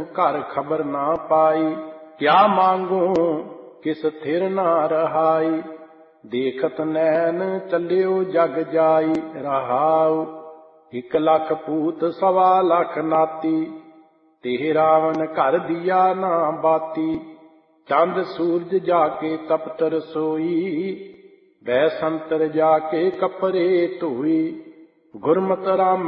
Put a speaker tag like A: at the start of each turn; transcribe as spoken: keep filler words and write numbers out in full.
A: ਘਰ ਖਬਰ ਨਾ ਪਾਈ। ਕਿਆ ਮਾਂਗੂ ਕਿਸ ਥਿਰ ਨਾ ਰਹਾਈ, ਦੇਖਤ ਨੈਣ ਚੱਲਿਓ ਜਗ ਜਾਈ। ਰਹਾਉ ਇੱਕ ਲੱਖ ਪੂਤ ਸਵਾ ਲੱਖ ਨਾਤੀ, ਤੇ ਰਾਵਣ ਘਰ ਦੀਆ ਨਾ ਬਾਤੀ। ਚੰਦ ਸੂਰਜ ਜਾ ਕੇ ਤਪਤ ਰਸੋਈ, ਬੈ ਸੰਤਰ ਜਾ ਕੇ ਕੱਪੜੇ ਧੋਈ। ਗੁਰਮਤਿ ਰਾਮ